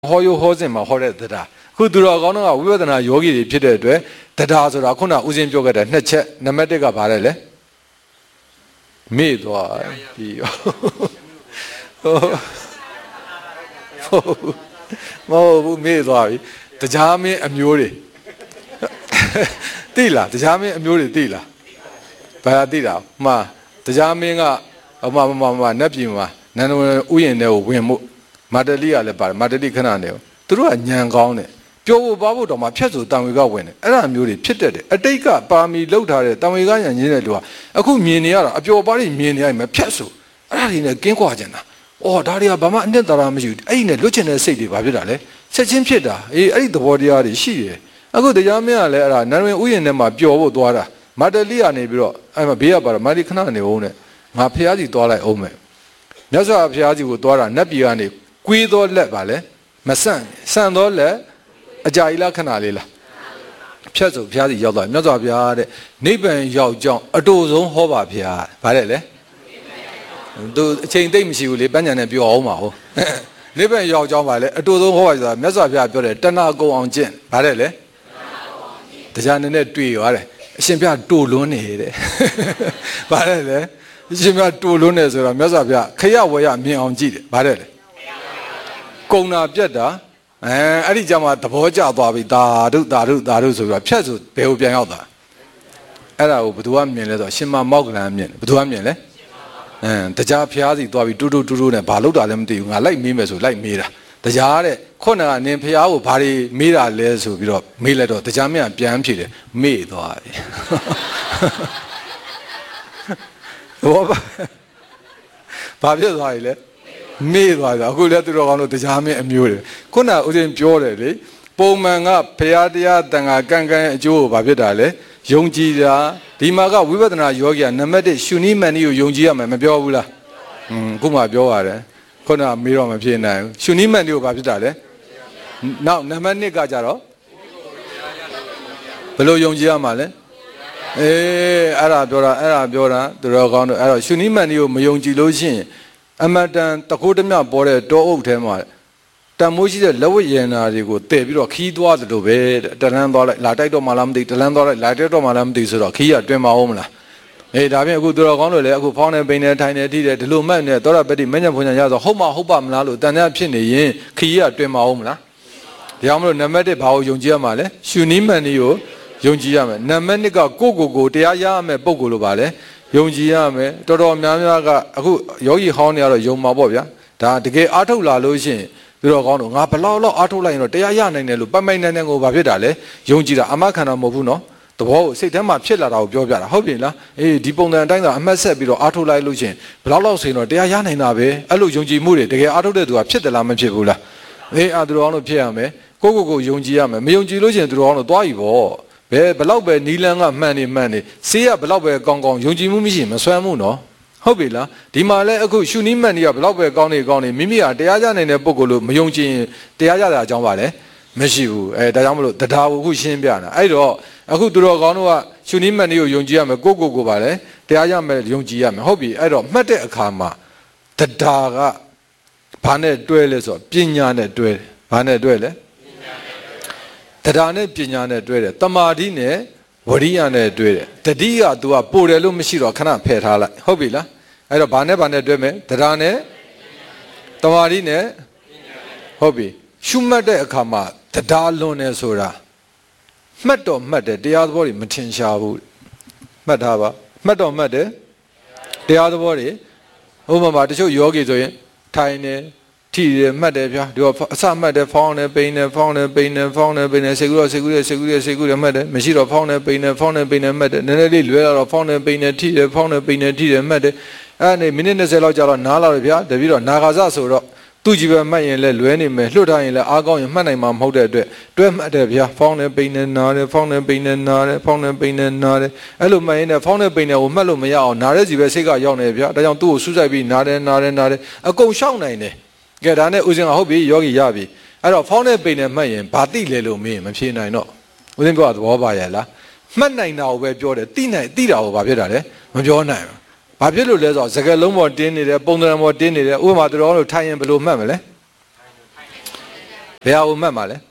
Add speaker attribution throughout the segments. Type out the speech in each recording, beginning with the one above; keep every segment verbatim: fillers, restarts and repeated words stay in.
Speaker 1: ဟောယဟောစဉ်မှာဟောတဲ့တရားခုသူတော်ကောင်းတော့ဝိပဿနာယောဂီတွေဖြစ်တဲ့အတွက်တရားဆိုတာခုနဦးစင်းပြောခဲ့တဲ့နှစ်ချက်နံပါတ်တစ်ကဘာလဲလဲမေ့သွားပြီဟိုမဟုတ်ဘူးမေ့သွားပြီတရားမင်းအမျိုးတွေသိလားတရားမင်းအမျိုးတွေသိလားဘာသိတာမှာတရားမင်းကဟိုမှာမှာနတ်ပြည်မှာနန္ဒဝင်ဥယျာဉ်တွေကိုဝင်မှုမာတလိကလည်းပါတယ်မာတလိခဏနေသူတို့ကညံကောင်းတယ်ပြောဖို့ပါဖို့တော့မှဖြတ်ဆိုတံဝေကဝင်တယ်အဲ့ဒါမျိုးတွေဖြစ်တတ်တယ်အတိတ်ကပါမီလောက်ထားတဲ့တံဝေကညံရင်းတဲ့လူကအခုမြင်နေရတာအပျော်ပါးတွေမြင်နေရမယ်ဖြတ်ဆိုအဲ့ဒါတွေနဲ့ကင်းကွာကြတာအော်ဒါတွေကဘာမှအနှစ်သာရမရှိဘူးအဲ့ဒီနဲ့လွတ်ချင်တဲ့စိတ်တွေဘာဖြစ်တာလဲဆက်ချင်းဖြစ်တာအေးအဲ့ဒီသဘောတရားတွေရှိတယ်အခုတရားမင်းကလည်းအဲ့ဒါနန္ဒဝင်ဥယျာဉ်ထဲမှာပျော်ဖို့သွားတာမာတလိကနေပြီးတော့အဲ့မှာဘေးကပါတော့မာတလိခဏနေအောင်နဲ့ငါဖះကြီးသွားလိုက်အောင်မယ်မြတ်စွာဘုရားကြီးကိုသွားတာနတ်ပြည်ကနေကွေးသောလက်ပါလေမဆန့်ဆန့်သောလက်အကြာကြီးလားခဏလေးလားဖြတ်ဆိုဘုရားကြီးရောက်သွားမြတ်စွာဘုရားတဲ့နိဗ္ဗာန်ရောက်ကြောင်းအတူဆုံးဟောပါဘုရားဗါတဲ့လေသူအချိန်သိမ့်မရှိဘူးလေပညာနဲ့ပြောအောင်ပါဟုတ်နိဗ္ဗာန်ရောက်ကြောင်းပါလေအတူဆုံးဟောပါဆိုတာမြတ်စွာဘုရားပြောတယ်တဏှာကုံအောင်ကျင့်ဗါတဲ့လေတရားနဲ့နဲ့တွေ့သွားတယ်အရှင်ဘုရားတူလွန်းနေတဲ့ဗါတဲ့လေအရှင်ဘုရားတူလွန်းနေဆိုတာမြတ်စွာဘုရားခရဝရမြင်အောင်ကြည့်တယ်ဗါတဲ့လေကုံနာပြတ်တာအဲအဲ့ဒီကြမှာသဘောကျသွားပြီဒါဓုဒါဓုဒါဓုဆိုပြီးတော့ဖြတ်ဆိုဘယ်ကိုပြန်ရောက်တာအဲ့ဒါကိုဘယ်သူကမြင်လဲဆိုတော့ရှင်မမောက္ကလန်မြင်တယ်ဘယ်သူကမြင်လဲအဲတရားဖျားစီသွားပြီးတူတူတူတူနဲ့ဘာလို့တာလဲမသိဘူးငါလိုက်မေးမယ်ဆိုလိုက်မေးတာတရားတဲ့ခုနကနင်ဖျားကိုဘာတွေမေးတာလဲဆိုပြီးတော့မေးလိုက်တော့တရားမင်းကပြန်ဖြေတယ်မေ့သွားပြီဘောဘာဖြစ်သွားပြီလဲမေ့သွားတာအခုလည်းသူတော်ကောင်းတို့တရားမင်းအမျိုးတွေခုနဦးဇင်းပြောတယ်လေပုံမှန်ကဘုရားတရားတန်ခါကံကံအကျိုးကိုဘာဖြစ်တာလဲယုံကြည်တာဒီမှာကဝိပဿနာယောဂီကနံပါတ်တစ်ရှုနိမန်နီကိုယုံကြည်ရမယ်မပြောဘူးလားอืมခုမှပြောပါတယ်ခုနကမေးတော့မဖြစ်နိုင်ဘူးရှုနိမန်နီကိုဘာဖြစ်တာလဲနောက်နံပါတ်နှစ်ကကြတော့ဘယ်လိုယုံကြည်ရမှာလဲအေးအဲ့ဒါပြောတာအဲ့ဒါပြောတာသူတော်ကောင်းတို့အဲ့တော့ရှုနိမန်နီကိုမယုံကြည်လို့ရှိရင်အမတန်တခိုးတမျှပေါ်တဲ့တောအုပ်ထဲမှာတန်မိုးရှိတဲ့လက်ဝတ်ရည်နာတွေကိုတည်ပြီးတော့ခီးသွားသလိုပဲတလန်းသွားလိုက်လာတိုက်တော့မှလားမသိတလန်းသွားလိုက်လာတိုက်တော့မှလားမသိဆိုတော့ခီးရတွင်မအောင်မလားအေးဒါဖြင့်အခုသူတော်ကောင်းတို့လည်းအခုဖောင်းနေပိန်နေထိုင်နေထိတယ်ဒီလိုမှတ်နေသောရပတိမညံဖွညာရဆိုဟုတ်မဟုတ်ပါမလားလို့တန်တဲ့ဖြစ်နေရင်ခီးရတွင်မအောင်မလားဒါကြောင့်မလို့နံပါတ်တစ်ဘာကိုယုံကြည်ရမှာလဲရှုနီးမှန်နီကိုယုံကြည်ရမယ်နံပါတ်နှစ်ကကိုကိုကိုတရားရရမယ်ပုံကိုလို့ပါလဲယုံကြည်ရမယ်တော်တော်များများကအခုယောဂီဟောင်းနေရတော့ယုံမှာပေါ့ဗျာဒါတကယ်အားထုတ်လာလို့ရှိရင်သူတော်ကောင်းတော့ငါဘလောက်လောက်အားထုတ်လိုက်ရင်တော့တရားရနိုင်တယ်လို့ပတ်မိုက်နိုင်တဲ့ကိုဘာဖြစ်တာလဲယုံကြည်တာအမခံတာမဟုတ်ဘူးနော်သဘောကိုစိတ်ထဲမှာဖြစ်လာတာကိုပြောပြတာဟုတ်ပြီလားအေးဒီပုံစံအတိုင်းသာအမှတ်ဆက်ပြီးတော့အားထုတ်လိုက်လို့ရှိရင်ဘလောက်လောက်ဆိုရင်တော့တရားရနိုင်တာပဲအဲ့လိုယုံကြည်မှုတွေတကယ်အားထုတ်တဲ့သူကဖြစ်တယ်လားမဖြစ်ဘူးလားအေးအာသူတော်ကောင်းတို့ဖြစ်ရမယ်ကိုကိုကိုယုံကြည်ရမယ်မယုံကြည်လို့ရှိရင်သူတော်ကောင်းတို့သွားပြီပေါ့ဘယ်ဘလောက်ပဲနီလန်းကမှန်နေမှန်နေဆေးရဘလောက်ပဲကောင်းကောင်းယုံကြည်မှုမရှိမဆွမ်းမှုနော်ဟုတ်ပြီလားဒီမှာလဲအခုရှုနီးမှန်နေရဘလောက်ပဲကောင်းနေကောင်းနေမိမိကတရားရနိုင်တဲ့ပုံကိုလို့မယုံကြည်ရင်တရားရတာအကြောင်းပါလဲမရှိဘူးအဲဒါကြောင့်မလို့တရားကိုအခုရှင်းပြတာအဲ့တော့အခုသူတော်ကောင်းတို့ကရှုနီးမှန်နေကိုယုံကြည်ရမယ်ကိုကိုကိုပါလဲတရားရမယ်ယုံကြည်ရမယ်ဟုတ်ပြီအဲ့တော့မှတ်တဲ့အခါမှာတရားကဘာနဲ့တွဲလဲဆိုတော့ပညာနဲ့တွဲတယ်ဘာနဲ့တွဲလဲတရားနဲ့ပညာနဲ့တွဲတယ်တမာတိနဲ့ဝရိယနဲ့တွဲတယ်တတိယ तू ကပို့တယ်လို့မရှိတော့ခဏဖယ်ထားလိုက်ဟုတ်ပြီလားအဲ့တော့ဘာနဲ့ဘာနဲ့တွဲမယ်တရားနဲ့တမာတိနဲ့ဟုတ်ပြီရှုမှတ်တဲ့အခါမှာတရားလွန်နေဆိုတာမှတ်တော့မှတ်တယ်တရားသဘောတွေမထင်ရှားဘူးမှတ်ထားပါမှတ်တော့မှတ်တယ်တရားသဘောတွေဥပမာတချို့ယောဂီဆိုရင်ထိုင်နေထိတယ်မှတ်တယ်ဗျာဒီတော့အစမှတ်တယ်ဖောင်းတယ်ပိန်တယ်ဖောင်းတယ်ပိန်တယ်ဖောင်းတယ်ပိန်တယ်စေကူတော့စေကူတယ်စေကူတယ်စေကူတယ်မှတ်တယ်မရှိတော့ဖောင်းတယ်ပိန်တယ်ဖောင်းတယ်ပိန်တယ်မှတ်တယ်နည်းနည်းလေးလွဲလာတော့ဖောင်းတယ်ပိန်တယ်ထိတယ်ဖောင်းတယ်ပိန်တယ်ထိတယ်မှတ်တယ်အဲ့ဒါနေမိနစ်၂၀လောက်ကြာတော့နားလာတယ်ဗျာတပြီးတော့နာဂါဇဆိုတော့သူ့ကြည့်ပဲမှတ်ရင်လည်းလွဲနေမယ်လွတ်ထားရင်လည်းအားကောင်းရင်မှတ်နိုင်မှာမဟုတ်တဲ့အတွက်တွဲမှတ်တယ်ဗျာဖောင်းတယ်ပိန်တယ်နားတယ်ဖောင်းတယ်ပိန်တယ်နားတယ်ဖောင်းတယ်ပိန်တယ်နားတယ်အဲ့လိုမှတ်ရင်လည်းဖောင်းတယ်ပိန်တယ်ကိုမှတ်လို့မရအောင်နားတဲ့စီပဲစိတ်ကရောက်နေဗျာဒါကြောင့်သူ့ကိုစူးစိုက်ပြီးနားတယ်နားတယ်နားတယ်အကုန်ရှောက်နိုင်တယ်ကဲဒါနဲ့ဦးဇင်းကဟုတ်ပြီယောဂီရပြီအဲ့တော့ဖောင်းတဲ့ပိန်နဲ့မှတ်ရင်ဘာတိလဲလို့မင်းမဖြေနိုင်တော့ဦးဇင်းပြောတာသဘောပါရဲ့လားမှတ်နိုင်တာကိုပဲပြောတယ်တိနိုင်တိတာကိုဘာဖြစ်တာလဲမပြောနိုင်ဘူးဘာဖြစ်လို့လဲဆိုတော့စကားလုံးပေါ်တင်းနေတယ်ပုံသဏ္ဍာန်ပေါ်တင်းနေတယ်ဥပမာသူတော်တို့ထိုင်ရင်ဘယ်လိုမှတ်မလဲဘယ်ဟာကိုမှတ်မှာလဲ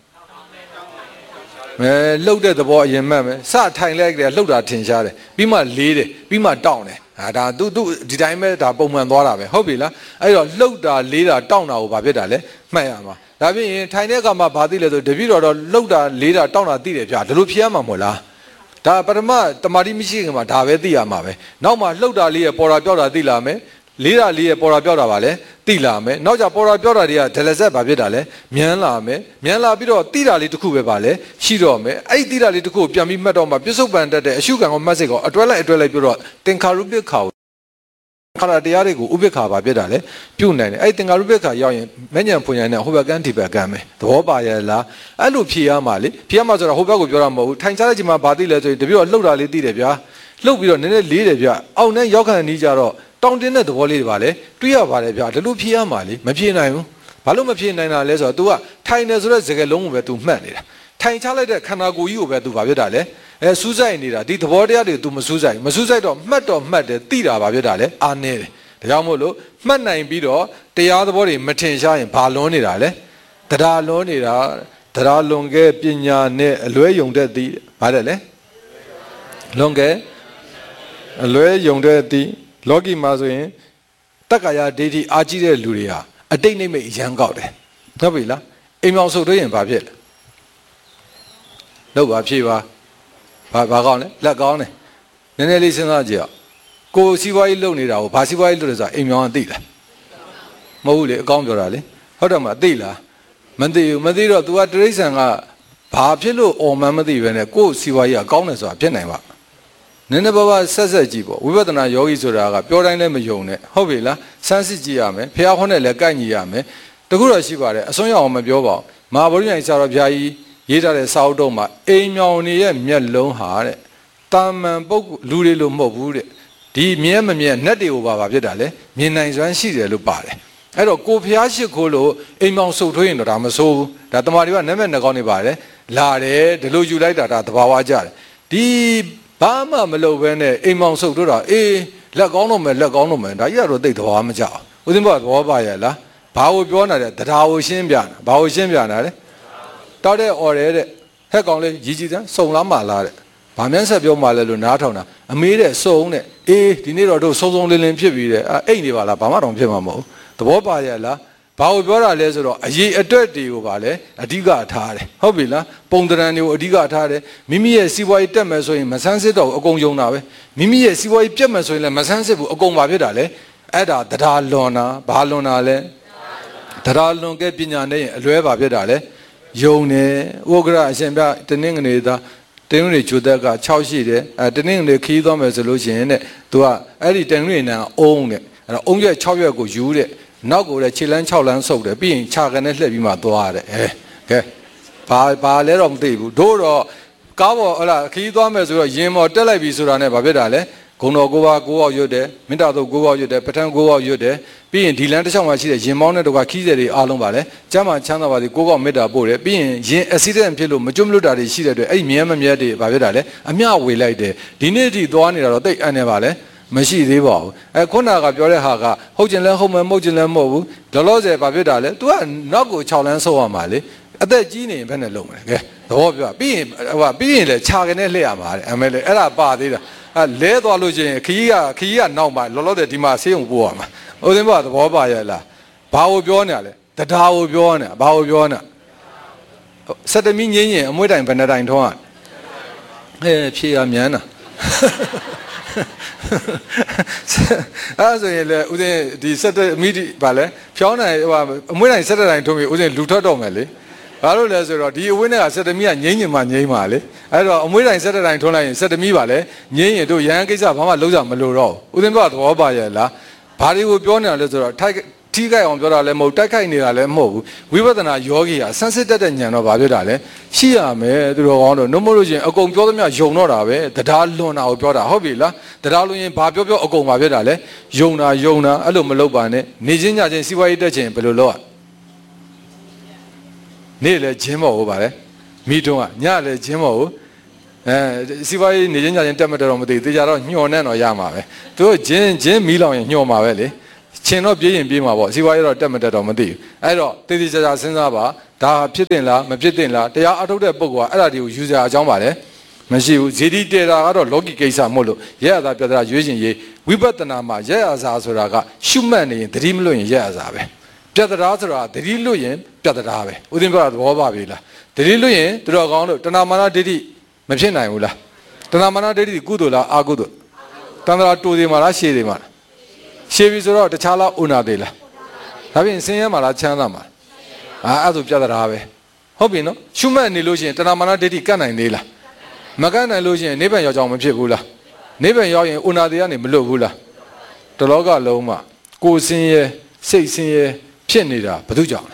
Speaker 1: အဲလှုပ်တဲ့သဘောအရင်မှတ်မယ်စထိုင်လိုက်ကြတယ်လှုပ်တာထင်ရှားတယ်ပြီးမှလေးတယ်ပြီးမှတောင့်တယ်ဟာဒါသူသူဒီတိုင်းပဲဒါပုံမှန်သွားတာပဲဟုတ်ပြီလားအဲ့တော့လှုပ်တာလေးတာတောင့်တာကိုဘာဖြစ်တာလဲမှတ်ရမှာဒါဖြစ်ရင်ထိုင်တဲ့အခါမှာဘာသိလဲဆိုတပည့်တော်တော့လှုပ်တာလေးတာတောင့်တာသိတယ်ဗျာဒါလိုဖြစ်ရမှာမဟုတ်လားဒါပထမတမာတိမရှိခင်မှာဒါပဲသိရမှာပဲနောက်မှလှုပ်တာလေးရပေါ်တာပြောက်တာသိလာမယ်လေးတာလေးရပေါ်တာပြောက်တာပါလဲသိလာမယ်နောက်ကြပေါ်တာပြောက်တာတွေကဒလဆက်ဘာဖြစ်တာလဲမြန်လာမယ်မြန်လာပြီးတော့သိတာလေးတစ်ခုပဲပါလဲရှိတော့မယ်အဲ့ဒီသိတာလေးတစ်ခုကိုပြန်ပြီးမှတ်တော့မှပြစ္ဆုတ်ပန်တက်တဲ့အရှုခံကိုမှတ်စိတ်ကိုအတွဲလိုက်အတွဲလိုက်ပြီးတော့သင်္ခါရုပ္ပခါခါရတရားတွေကိုဥပ္ပခါပါဖြစ်တာလေပြုတ်နိုင်တယ်အဲ့သင်္ခါရုပ္ပခါရောက်ရင်မဉ္ဇဉ်ဖွညာနဲ့ဟိုဘက်ကန်းဒီဘက်ကန်းပဲသဘောပါရဲ့လားအဲ့လိုဖြေရမှာလေဖြေရမှာဆိုတော့ဟိုဘက်ကိုပြောတာမဟုတ်ဘူးထိုင်ချတဲ့ချိန်မှာဘာသိလဲဆိုရင်တပြည့်တော့လှုပ်တာလေးသိတယ်ဗျာလှုပ်ပြီးတော့နည်းနည်းလေးတယ်ဗျာအောက်နဲ့ရောက်ခံနေကြတော့တောင်းတင်းတဲ့သဘောလေးတွေပါလေတွေးရပါတယ်ဗျာဒီလိုဖြေရမှာလေမဖြေနိုင်ဘူးဘာလို့မဖြေနိုင်တာလဲဆိုတော့ तू ကထိုင်တယ်ဆိုတဲ့စကားလုံးကိုပဲ तू မှတ်နေတာထိုင်ချလိုက်တဲ့ခန္ဓာကိုယ်ကြီးကိုပဲ तू ဘာဖြစ်တာလဲအဲစူးစိုက်နေတာဒီသဘောတရားတွေ तू မစူးစိုက်မစူးစိုက်တော့မှတ်တော့မှတ်တယ်သိတာဘာဖြစ်တာလဲအာနေတယ်ဒါကြောင့်မို့လို့မှတ်နိုင်ပြီးတော့တရားသဘောတွေမထင်ရှားရင်ဘာလွန်နေတာလဲတရားလွန်နေတာတရားလွန်ခဲ့ပညာနဲ့အလွဲယုံတတ်သည်ဘာတဲ့လဲလွန်ခဲ့အလွဲယုံတတ်သည်လောကီမှာဆိုရင်တက္ကရာဒိဋ္ဌိအာကြီးတဲ့လူတွေဟာအတိတ်နိမိတ်အရန်ကောက်တယ်ဟုတ်ပြီလားအိမ်အောင်ဆုပ်တွေ့ရင်ဘာဖြစ်လဲလောက်ပါဖြေပါဘာဘာကောင်းလဲလက်ကောင်းတယ်နည်းနည်းလေးစဉ်းစားကြည့်အောင်ကိုစီးပွားရေးလုပ်နေတာကိုဘာစီးပွားရေးလုပ်လဲဆိုတာအိမ်အောင်သိလားမဟုတ်ဘူးလေအကောင်းပြောတာလေဟုတ်တယ်မသိလားမသိဘူးမသိတော့ तू ကတရိษံကဘာဖြစ်လို့အော်မှန်းမသိပဲနဲ့ကိုစီးပွားရေးကကောင်းတယ်ဆိုတာဖြစ်နိုင်ပါနည်းနည်းပါးပါးဆက်ဆက်ကြည့်ပေါ့ဝိပဿနာယောဂီဆိုတာကပြောတိုင်းလည်းမယုံနဲ့ဟုတ်ပြီလားစမ်းစစ်ကြည့်ရမယ်ဖះဟောနဲ့လည်းကိုက်ညီရမယ်တခုတော့ရှိပါတယ်အစွန်းရောက်အောင်မပြောပါဘူးမဟာဗုဒ္ဓဉာဏ်ဆရာတော်ဘုရားကြီးရေးထားတဲ့စာအုပ်တော့မှာအိမ်မြောင်နေရဲ့မျက်လုံးဟာတဲ့တာမန်ပုဂ္ဂိုလ်လူတွေလို့မဟုတ်ဘူးတဲ့ဒီမြဲမမြဲနတ်တွေကိုပါပါဖြစ်တာလေမြင်နိုင်စွမ်းရှိတယ်လို့ပါတယ်အဲ့တော့ကိုဖះရှိခိုးလို့အိမ်မြောင်ဆုပ်ထွေးရင်တော့ဒါမဆိုးဘူးဒါတမာတွေကနမက်နှကောင်းနေပါတယ်လာတယ်ဒီလိုယူလိုက်တာဒါတဘာဝကြတယ်ဒီဘာမှမလုပ်ဘဲနဲ့အိမ်မောင်ဆုပ်တို့တာအေးလက်ကောင်းတော့မယ်လက်ကောင်းတော့မယ်ဒါကြီးကတော့သိသဘောမကျဘူးဦးသိန်းဘုရားသဘောပါရဲ့လားဘာကိုပြောနေတာလဲတရားကိုရှင်းပြတာဘာကိုရှင်းပြတာလဲတောက်တဲ့အော်ရဲတဲ့ဟက်ကောင်လေးရီကြီးတန်းစုံလားမလားတဲ့ဘာမှန်းဆက်ပြောမှလဲလို့နားထောင်တာအမေးတဲ့စုံတဲ့အေးဒီနေ့တော့တို့စုံစုံလင်းလင်းဖြစ်ပြီးတဲ့အိတ်နေပါလားဘာမှတော့ဖြစ်မှာမဟုတ်သဘောပါရဲ့လားဘာကိုပြောတာလဲဆိုတော့အရေးအတွက်တွေကိုပါလဲအဓိကထားတယ်ဟုတ်ပြီလားပုံတရံတွေကိုအဓိကထားတယ်မိမိရဲ့စီးပွားရေးတက်မယ်ဆိုရင်မဆန်းစစ်တော့အကုန်ယုံတာပဲမိမိရဲ့စီးပွားရေးပြတ်မယ်ဆိုရင်လည်းမဆန်းစစ်ဘူးအကုန်ပါဖြစ်တာလေအဲ့ဒါတရားလွန်တာဘာလွန်တာလဲတရားလွန်ခဲ့ပညာနဲ့အလွဲပါဖြစ်တာလေယုံတယ်ဥက္ကရာအရှင်ပြတနင်္ဂနွေသားတင်းတွေဂျိုသက်က၆ရှိတယ်အဲတနင်္ဂနွေခီးသွားမယ်ဆိုလို့ရှိရင်တဲ့သူကအဲ့ဒီတင်းတွေနံအုံးတဲ့အဲ့တော့အုံးရွက်၆ရွက်ကိုယူတဲ့နောက်ကိုလည်းခြေလမ်း၆လမ်းဆုပ်တယ်ပြီးရင်ခြာကနေလှည့်ပြီးမှသွားရတယ်အဲကဲဘာဘာလဲတော့မသိဘူးတို့တော့ကားပေါ်ဟလာခီးသွားမယ်ဆိုတော့ရင်ပေါ်တက်လိုက်ပြီဆိုတာနဲ့ဘာဖြစ်တာလဲဂုံတော်ကိုပါကိုပေါက်ရွတ်တယ်မေတ္တာတို့ကိုပေါက်ရွတ်တယ်ပဋ္ဌာန်းကိုပေါက်ရွတ်တယ်ပြီးရင်ဒီလမ်းတစ်ချောင်းမှာရှိတဲ့ရင်မောင်းတဲ့တော့ကခီးတဲ့တွေအားလုံးပါလဲကျမ်းမှာချမ်းသာပါသည်ကိုပေါက်မေတ္တာပို့တယ်ပြီးရင်ရင်အက်ဆီဒန့်ဖြစ်လို့မကျွတ်မလွတ်တာတွေရှိတဲ့အတွက်အဲ့ဒီမြဲမမြဲတွေဘာဖြစ်တာလဲအမျှဝေလိုက်တယ်ဒီနေ့ထိသွားနေတာတော့တိတ်အန်နေပါလဲမရှိသေးပါဘူးအဲခုနကပြောတဲ့ဟာကဟုတ်ကျင်လဲဟုတ်မယ်မဟုတ်ကျင်လဲမဟုတ်ဘူးလောလောဆယ်ဘာဖြစ်တာလဲ तू ကနောက်ကို၆လမ်းဆုပ်ရမှာလေအသက်ကြီးနေရင်ဘယ်နဲ့လုံးမလဲကဲသဘောပြောပြီးရင်ဟိုပြီးရင်လဲခြာကနေလှည့်ရမှာတဲ့အမေလေအဲ့ဒါပါသေးတာအဲလဲသွားလို့ချင်းခကြီးကခကြီးကနောက်မှာလောလောဆယ်ဒီမှာဆေးုံပို့ရမှာဦးသိန်းဘုရားသဘောပါရဲ့လားဘာကိုပြောနေရလဲတရားကိုပြောနေဘာကိုပြောနေစက်တမီငင်းရင်အမွှေးတိုင်ဘယ်နှတိုင်ထုံးရအဲဖြေရမြန်တာအဲ့ဆိုရင်လေဦးဇင်းဒီစက်တမီဒီဗာလဲဖြောင်းနိုင်ဟိုအမွှေးတိုင်စက်တတိုင်ထုံးပြီးဦးဇင်းလူထွက်တော့မယ်လေဘာလို့လဲဆိုတော့ဒီအဝင်းနဲ့ကစက်တမီကငိမ့်ညင်မှငိမ့်ပါလေအဲ့တော့အမွှေးတိုင်စက်တတိုင်ထုံးလိုက်ရင်စက်တမီပါလေငိမ့်ရင်တို့ရဟန်းကိစ္စဘာမှလုံးကြမလို့တော့ဦးဇင်းကသဘောပါရဲ့လားဘာတွေကိုပြောနေတာလဲဆိုတော့ထိုက်ထိခိုက်အောင်ပြောတာလည်းမဟုတ်တိုက်ခိုက်နေတာလည်းမဟုတ်ဘူးဝိပဿနာယောဂီဟာဆန်းစစ်တတ်တဲ့ဉာဏ်တော့ဘာဖြစ်တာလဲရှိရမယ်သူတော်ကောင်းတို့နှုတ်မလို့ချင်းအကုန်ပြောသမျှယုံတော့တာပဲတရားလွန်တာကိုပြောတာဟုတ်ပြီလားတရားလွန်ရင်ဘာပြောပြောအကုန်ဘာဖြစ်တာလဲယုံတာယုံတာအဲ့လိုမလုပ်ပါနဲ့နေချင်းညချင်းစီးပွားရေးတက်ချင်းဘယ်လိုလုပ်ရနေ့လည်းဂျင်းမော်ဟုတ်ပါလေမိတုံးကညလည်းဂျင်းမော်ဟုတ်အဲစီးပွားရေးနေချင်းညချင်းတက်မတက်တော့မသိသေးကြတော့ညှော်နဲ့တော့ရမှာပဲသူတို့ဂျင်းဂျင်းမီးလောင်ရင်ညှော်မှာပဲလေချင်းတော့ပြေးရင်ပြေးမှာပေါ့စီးပွားရေးတော့တက်မတက်တော့မသိဘူးအဲ့တော့တည်တည်ကြကြစဉ်းစားပါဒါဖြစ်တင်လားမဖြစ်တင်လားတရားအထုတ်တဲ့ပုဂ္ဂိုလ်ကအဲ့ဒါတွေကိုယူစရာအကြောင်းပါလေမရှိဘူးဇေဒီတေတာကတော့လောကီကိစ္စမို့လို့ရက်ရသာပြဿနာရွေးရှင်ရေးဝိပဿနာမှာရက်ရသာဆိုတာကရှုမှတ်နေရင်သတိမလွတ်ရင်ရက်ရသာပဲပြဿနာဆိုတာသတိလွတ်ရင်ပြဿနာပဲဥဒင်းပြောတာသဘောပါပြီလားသတိလွတ်ရင်သူတော်ကောင်းလို့တဏမာနဒိဋ္ဌိမဖြစ်နိုင်ဘူးလားတဏမာနဒိဋ္ဌိကုသိုလ်လားအာကုသိုလ်တဏ္ဍာတူသေးမှာလားရှည်သေးမှာလားရှည်ပြီဆိုတော့တခြားလားဥနာသေးလားဒါပြင်ဆင်းရဲမှာလားချမ်းသာမှာအာအဲ့ဒါပြဿနာပဲဟုတ်ပြီနော်ရှုမှတ်နေလို့ရှိရင်တဏမာနဒိဋ္ဌိကတ်နိုင်သေးလားမကတ်နိုင်လို့ရှိရင်နိဗ္ဗာန်ရောက်ကြအောင်မဖြစ်ဘူးလားနိဗ္ဗာန်ရောက်ရင်ဥနာသေးကနေမလွတ်ဘူးလားတလောကလုံးမှာကိုယ်ဆင်းရဲစိတ်ဆင်းရဲဖြစ်နေတာဘာလို့ကြောင့်လဲ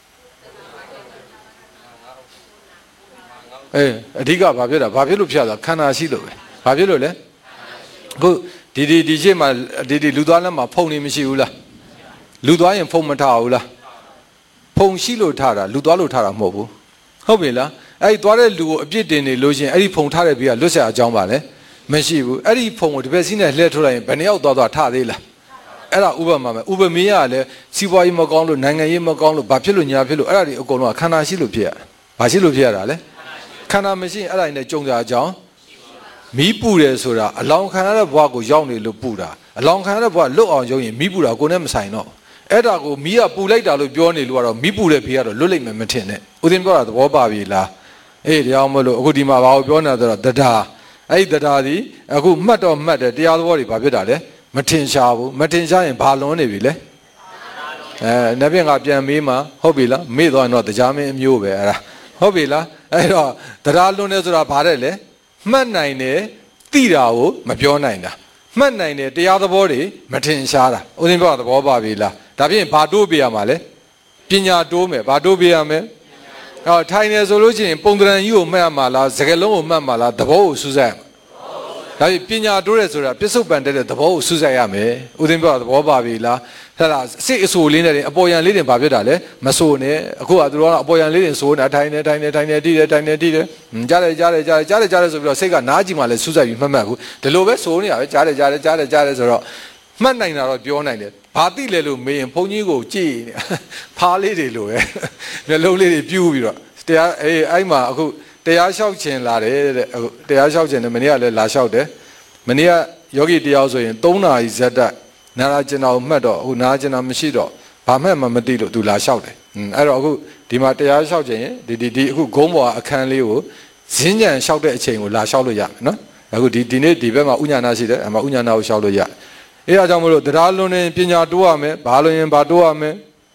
Speaker 1: အေးအဓိကဘာဖြစ်တာဘာဖြစ်လို့ဖြစ်တာခန္ဓာရှိလို့ပဲဘာဖြစ်လို့လဲအခုဒီဒီဒီရှေ့မှာဒီဒီလူသွားလက်မှာဖုံနေမရှိဘူးလားလူသွားရင်ဖုံမထားဘူးလားဖုံရှိလို့ထားတာလူသွားလို့ထားတာမဟုတ်ဘူးဟုတ်ပြီလားအဲ့ဒီသွားတဲ့လူကိုအပြစ်တင်နေလို့ရှိရင်အဲ့ဒီဖုံထားတဲ့ဘေးကလွတ်ဆက်အကြောင်းပါလဲမရှိဘူးအဲ့ဒီဖုံကိုတစ်ပက်စီးနဲ့လှည့်ထုတ်လိုက်ရင်ဘယ်နှယောက်သွားသွားထားသေးလားအဲ့ဒါဥပမာပဲဥပမေကလည်းစီးပွားရေးမကောင်းလို့နိုင်ငံရေးမကောင်းလို့ဘာဖြစ်လို့ညာဖြစ်လို့အဲ့ဒါတွေအကုန်လုံးခန္ဓာရှိလို့ဖြစ်ရတာဘာရှိလို့ဖြစ်ရတာလဲခန္ဓာမရှိရင်အဲ့ဒါနဲ့ကြုံကြအကြောင်းမီးပူတယ်ဆိုတာအလောင်းခံရတဲ့ဘဝကိုရောက်နေလို့ပူတာအလောင်းခံရတဲ့ဘဝလွတ်အောင်ရုံရင်မီးပူတာကိုနဲ့မဆိုင်တော့အဲ့ဒါကိုမီးကပူလိုက်တာလို့ပြောနေလို့ကတော့မီးပူတဲ့ဖေးကတော့လွတ်လိမ့်မယ်မထင်နဲ့ဦးသိန်းပြောတာသဘောပါပြီလားအေးတရားမလို့အခုဒီမှာဘာကိုပြောနေတာဆိုတော့တရားအဲ့ဒီတရားဒီအခုမှတ်တော့မှတ်တယ်တရားသဘောတွေဘာဖြစ်တာလဲမထင်ရှားဘူးမထင်ရှားရင်ဘာလွန်နေပြီလဲအဲနတ်ပြင်ကပြန်မေးမှာဟုတ်ပြီလားမေ့သွားရင်တော့တရားမင်းအမျိုးပဲအဲ့ဒါဟုတ်ပြီလားအဲ့တော့တရားလွန်နေဆိုတာဘာတဲ့လဲမှတ်နိုင်တယ်သိတာကိုမပြောနိုင်တာမှတ်နိုင်တယ်တရားသဘောတွေမထင်ရှားတာဦးသိန်းပြောတာသဘောပါပြီလားဒါဖြင့်ဘာတိုးပြရမှာလဲပညာတိုးမယ်ဘာတိုးပြရမယ်ဟောထိုင်နေဆိုလို့ရှိရင်ပုံသဏ္ဍာန်ကြီးကိုမှတ်ရမှာလားစကားလုံးကိုမှတ်မှာလားသဘောကိုစူးစိုက်ဒါဖြင့်ပညာတိုးတယ်ဆိုတာပြစ္ဆုတ်ပန်တဲ့သဘောကိုစူးစိုက်ရမယ်ဦးသိန်းပြောတာသဘောပါပြီလားဟဲ့လားစိတ်အဆူလေးနဲ့အပေါ်ယံလေးတင်ဘာဖြစ်တာလဲမဆိုနဲ့အခုကသူတို့ကအပေါ်ယံလေးတင်ဆိုနေတာထိုင်နေထိုင်နေထိုင်နေတိတယ်ထိုင်နေတိတယ်ကြားတယ်ကြားတယ်ကြားတယ်ကြားတယ်ကြားတယ်ဆိုပြီးတော့စိတ်ကနားကြည့်မှလည်းစူးစိုက်ပြီးမှတ်မှတ်ဘူးဒီလိုပဲဆိုနေတာပဲကြားတယ်ကြားတယ်ကြားတယ်ကြားတယ်ဆိုတော့မှတ်နိုင်တာတော့ပြောနိုင်တယ်ဘာသိလဲလို့မေးရင်ဘုန်းကြီးကိုကြည့်နေဖားလေးတွေလိုပဲမျက်လုံးလေးတွေပြူးပြီးတော့တရားအေးအဲ့မှာအခုတရားလျှောက်ခြင်းလာတယ်တဲ့အခုတရားလျှောက်ခြင်းနဲ့မနေ့ကလည်းလာလျှောက်တယ်မနေ့ကယောဂီတရားဆိုရင်သုံးနာရီဇက်တက်နာရာကျင်တော်မှတ်တော့အခုနာရာကျင်တော်မရှိတော့ဘာမှမမသိလို့သူလာလျှောက်တယ်အဲ့တော့အခုဒီမှာတရားလျှောက်ခြင်းဒီဒီဒီအခုဂုံးပေါ်အခန်းလေးကိုဇင်းညံလျှောက်တဲ့အချိန်ကိုလာလျှောက်လို့ရမယ်နော်အခုဒီဒီနေ့ဒီဘက်မှာဥညာနာရှိတယ်အမဥညာနာကိုလျှောက်လို့ရအဲဒါကြောင့်မလို့တရားလွန်နေပညာတိုးရမယ်ဘာလွန်ရင်ဘာတိုးရမယ်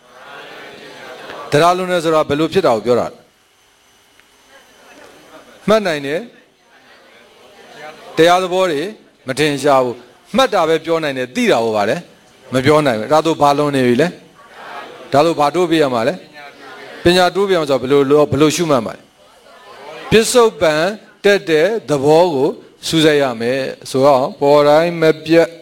Speaker 1: တရားလွန်နေဆိုတာဘယ်လိုဖြစ်တာကိုပြောတာမှတ်နိုင်တယ်တရားသဘောတွေမထင်ရှားဘူးမှတ်တာပဲပြောနိုင်တယ်သိတာဟောပါလေမပြောနိုင်ဘူးဒါတို့ဘာလွန်နေပြီလဲဒါတို့ဘာတိုးပြရမှာလဲပညာတိုးပြရမှာဆိုဘယ်လိုဘယ်လိုရှုမှတ်မှာလဲပစ္စုပန်တက်တဲ့သဘောကိုစူးစိုက်ရမယ်ဆိုတော့ပေါ်တိုင်းမပြတ်